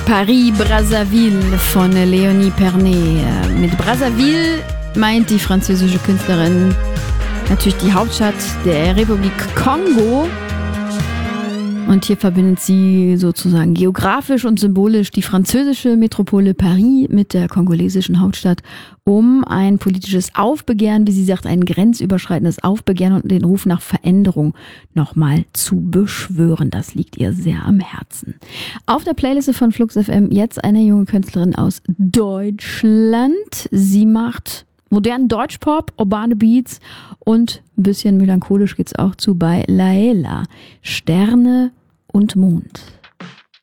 Paris-Brazzaville von Leonie Pernet. Mit Brazzaville meint die französische Künstlerin natürlich die Hauptstadt der Republik Kongo. Und hier verbindet sie sozusagen geografisch und symbolisch die französische Metropole Paris mit der kongolesischen Hauptstadt, um ein politisches Aufbegehren, wie sie sagt, ein grenzüberschreitendes Aufbegehren und den Ruf nach Veränderung nochmal zu beschwören. Das liegt ihr sehr am Herzen. Auf der Playliste von Flux FM jetzt eine junge Künstlerin aus Deutschland. Sie macht modernen Deutschpop, urbane Beats und ein bisschen melancholisch geht's auch zu bei Laela. Sterne und Mond.